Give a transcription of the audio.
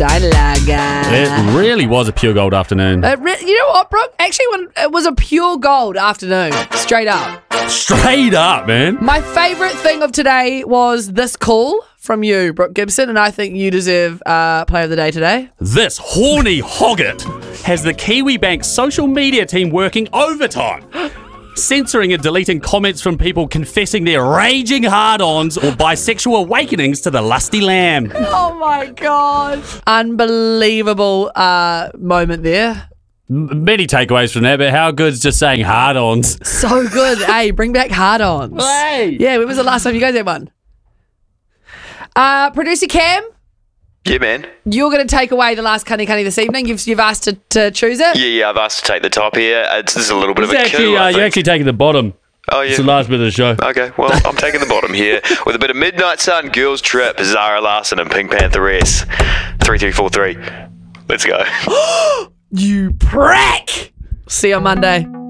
Steiner Lager. It really was a pure gold afternoon. You know what, Brooke? Actually, it was a pure gold afternoon. Straight up. Straight up, man. My favourite thing of today was this call from you, Brooke Gibson, and I think you deserve Player of the Day today. This horny hogget has the Kiwi Bank social media team working overtime, censoring and deleting comments from people confessing their raging hard-ons or bisexual awakenings to the lusty lamb. Oh my God. Unbelievable moment there. Many takeaways from that, but how good's just saying hard-ons? So good. Hey, bring back hard-ons. Hey! Yeah, when was the last time you guys had one? Producer Cam, Yeah, man. you're going to take away the last Cunny Cunny this evening. You've asked to choose it. Yeah, I've asked to take the top here. This is a little bit of a Actually, coup, I you're think. actually taking the bottom. Oh, It's yeah. the last bit of the show. Okay, well, I'm taking the bottom here with a bit of Midnight Sun, Girls Trip, Zara Larson and Pink Panther S. 3343. Let's go. You prick! See you on Monday.